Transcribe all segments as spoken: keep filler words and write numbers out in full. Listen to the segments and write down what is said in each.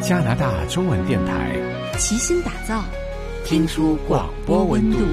加拿大中文电台齐心打造听出广播温度。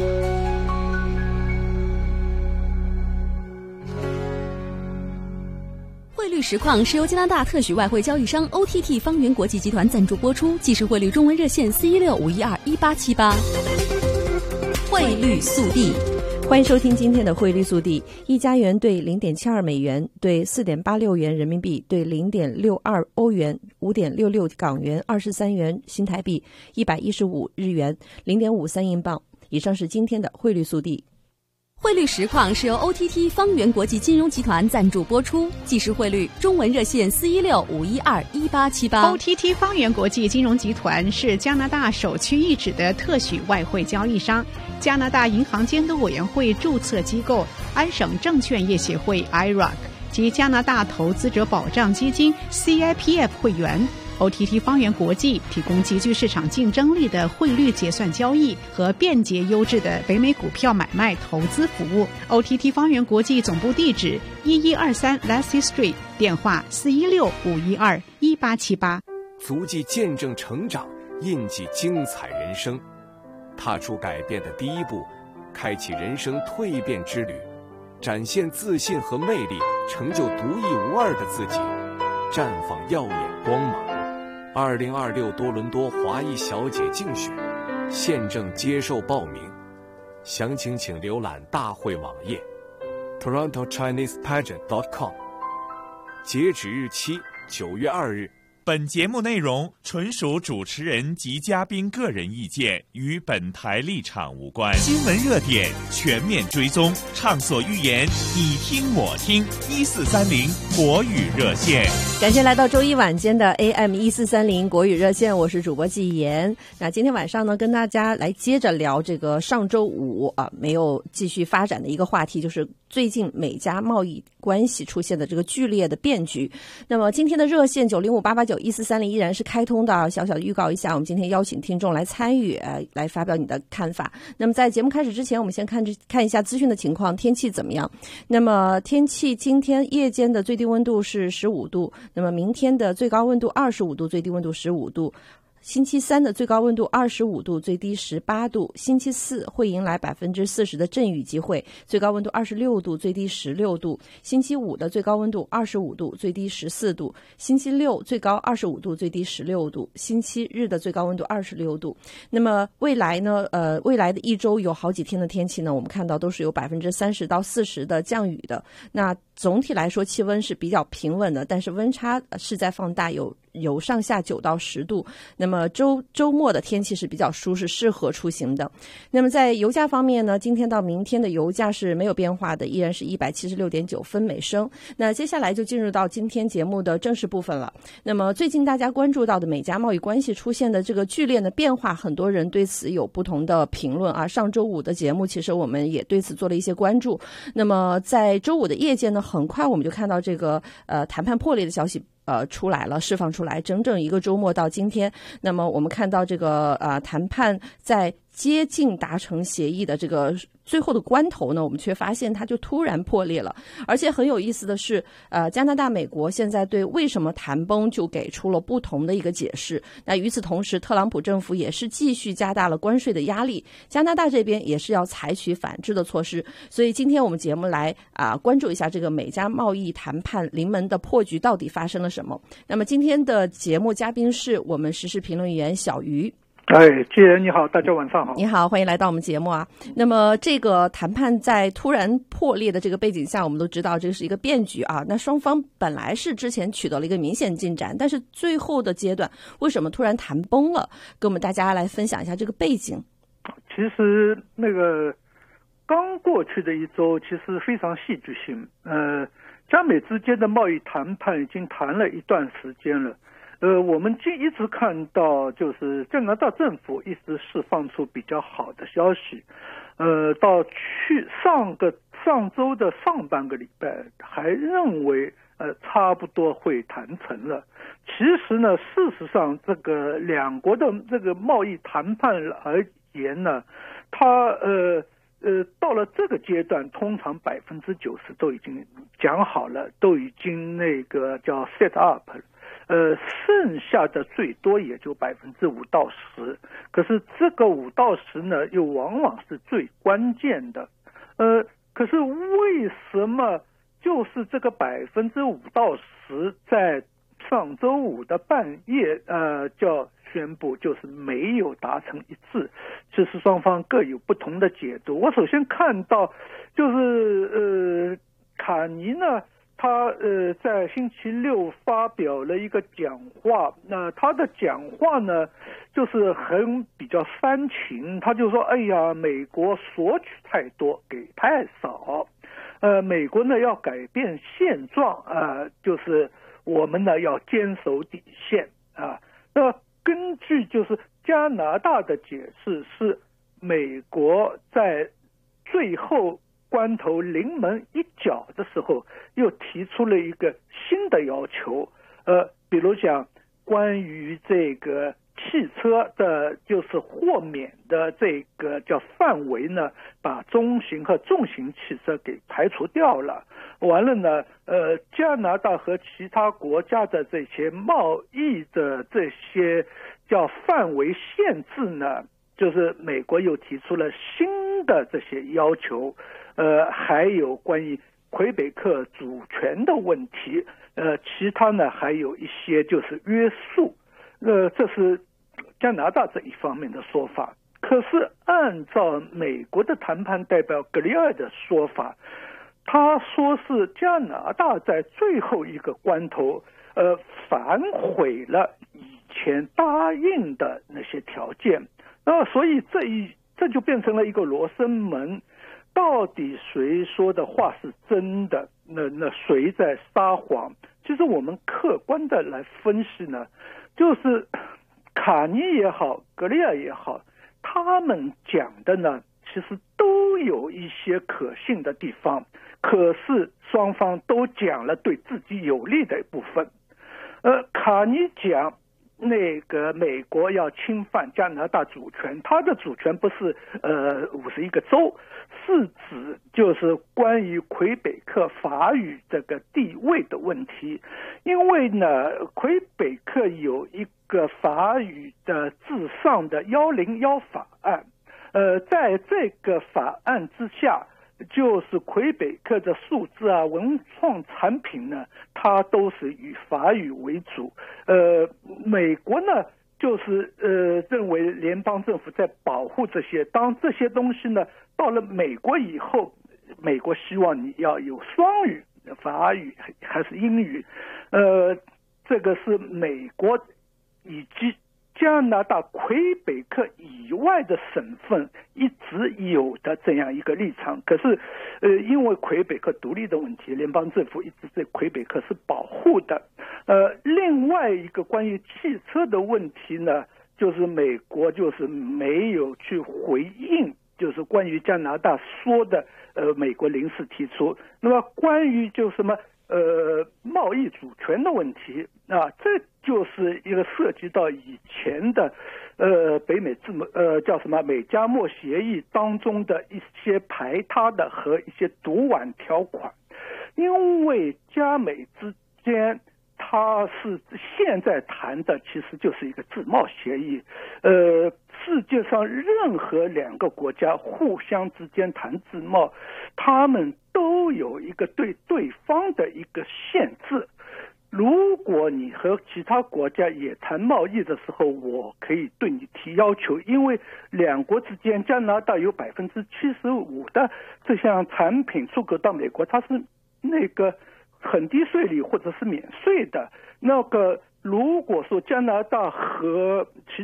汇率实况是由加拿大特许外汇交易商 O T T 方圆国际集团赞助播出，即时汇率中文热线四一六五一二一八七八。汇率速递， 欢迎收听今天的汇率速递。一加元兑零点七二美元，兑四点八六元人民币，兑零点六二欧元，五点六六港元，二十三元新台币，一百一十五日元，零点五三英镑。以上是今天的汇率速递。 汇率实况是由 O T T 方圆国际金融集团赞助播出，即时汇率中文热线四一六五一二一八七八。 O T T 方圆国际金融集团是加拿大首屈一指的特许外汇交易商，加拿大银行监督委员会注册机构安省证券业协会 I R A C 及加拿大投资者保障基金 C I P F 会员。O T T 方圆国际提供极具市场竞争力的汇率结算交易和便捷优质的北美股票买卖投资服务。O T T 方圆国际总部地址一一二三 Lassie Street， 电话四一六五一二一八七八。 足迹见证成长，印记精彩人生，踏出改变的第一步，开启人生蜕变之旅，展现自信和魅力，成就独一无二的自己，绽放耀眼光芒。二零二六多伦多华裔小姐竞选现正接受报名，详情请浏览大会网页 toronto chinese pageant dot com， 截止日期九月二日。 本节目内容纯属主持人及嘉宾个人意见，与本台立场无关。新闻热点全面追踪，畅所欲言，你听我听。一四三零国语热线， 感谢来到周一晚间的 A M 一四三零国语热线，我是主播季妍。那今天晚上呢，跟大家来接着聊这个上周五啊没有继续发展的一个话题，就是最近美加贸易关系出现的这个剧烈的变局。那么今天的热线九零五八八九一四三零依然是开通的，小小的预告一下，我们今天邀请听众来参与，呃，来发表你的看法。那么在节目开始之前，我们先看看一下资讯的情况，天气怎么样？那么天气今天夜间的最低温度是十五度，那么明天的最高温度二十五度，最低温度十五度。星期三的最高温度二十五度，最低十八度。星期四会迎来百分之四十的阵雨机会，最高温度二十六度，最低十六度。星期五的最高温度二十五度，最低十四度。星期六最高二十五度，最低十六度。星期日的最高温度二十六度。那么未来呢？呃，未来的一周有好几天的天气呢，我们看到都是有百分之三十到四十的降雨的。那总体来说，气温是比较平稳的，但是温差是在放大，有有上下九到十度。那么周周末的天气是比较舒适，适合出行的。那么在油价方面呢，今天到明天的油价是没有变化的，依然是一百七十六点九分每升。那接下来就进入到今天节目的正式部分了。那么最近大家关注到的美加贸易关系出现的这个剧烈的变化，很多人对此有不同的评论啊。上周五的节目，其实我们也对此做了一些关注。那么在周五的夜间呢，很快我们就看到这个呃谈判破裂的消息呃出来了，释放出来，整整一个周末到今天，那么我们看到这个呃谈判在接近达成协议的这个最后的关头呢，我们却发现它就突然破裂了。而且很有意思的是，呃，加拿大、美国现在对为什么谈崩就给出了不同的一个解释。那与此同时，特朗普政府也是继续加大了关税的压力，加拿大这边也是要采取反制的措施。所以今天我们节目来啊、呃、关注一下这个美加贸易谈判临门的破局到底发生了什么。那么今天的节目嘉宾是我们时事评论员小鱼。 哎，季仁你好，大家晚上好。 你好，欢迎来到我们节目啊。那么这个谈判在突然破裂的这个背景下，我们都知道这是一个变局啊。那双方本来是之前取得了一个明显进展，但是最后的阶段为什么突然谈崩了？跟我们大家来分享一下这个背景。 其实那个刚过去的一周其实非常戏剧性，呃，加美之间的贸易谈判已经谈了一段时间了。呃，我们就一直看到，就是加拿大政府一直释放出比较好的消息，呃，到去上个上周的上半个礼拜，还认为呃差不多会谈成了。其实呢，事实上这个两国的这个贸易谈判而言呢，它呃呃到了这个阶段，通常百分之九十都已经讲好了，都已经那个叫 set up 了。 呃，剩下的最多也就百分之五到十。可是这个五到十呢，又往往是最关键的。呃，可是为什么就是这个百分之五到十在上周五的半夜，呃，叫宣布就是没有达成一致，其实双方各有不同的解读。我首先看到就是呃，卡尼呢，他呃在星期六发表了一个讲话，那他的讲话呢，就是很比较煽情，他就说，哎呀，美国索取太多，给太少，呃，美国呢要改变现状啊、呃，就是我们呢要坚守底线啊。那根据就是加拿大的解释是，美国在最后关头临门一脚的时候，又提出了一个新的要求，呃，比如讲关于这个汽车的，就是豁免的这个叫范围呢，把中型和重型汽车给排除掉了。完了呢，呃，加拿大和其他国家的这些贸易的这些叫范围限制呢，就是美国又提出了新的这些要求，呃，还有关于魁北克主权的问题，呃，其他呢还有一些就是约束，呃，这是加拿大这一方面的说法。可是按照美国的谈判代表格里尔的说法，他说是加拿大在最后一个关头，呃，反悔了以前答应的那些条件。那所以这一这就变成了一个罗生门，到底谁说的话是真的？那那谁在撒谎？其实我们客观的来分析呢，就是卡尼也好，格里尔也好，他们讲的呢，其实都有一些可信的地方，可是双方都讲了对自己有利的一部分。呃，卡尼讲那个美国要侵犯加拿大主权，他的主权不是呃五十一个州，是指就是关于魁北克法语这个地位的问题。因为呢，魁北克有一个法语的至上的一零一法案，呃，在这个法案之下，就是魁北克的数字啊、文创产品呢，它都是以法语为主。呃，美国呢，就是呃认为联邦政府在保护这些，当这些东西呢到了美国以后，美国希望你要有双语，法语还是英语。呃，这个是美国以及加拿大魁北克以外的省份一直有的这样一个立场。可是呃，因为魁北克独立的问题，联邦政府一直对魁北克是保护的。呃，另外一个关于汽车的问题呢，就是美国就是没有去回应，就是关于加拿大说的呃，美国临时提出。那么关于就什么呃贸易主权的问题啊，这就是一个涉及到以前的呃北美自呃叫什么美加墨协议当中的一些排他的和一些读婉条款。因为加美之间它是现在谈的其实就是一个自贸协议，呃，世界上任何两个国家互相之间谈自贸，他们都有一个对对方的一个限制。如果你和其他国家也谈贸易的时候，我可以对你提要求，因为两国之间，加拿大有百分之七十五的这项产品出口到美国，它是那个很低税率或者是免税的。那个如果说加拿大和其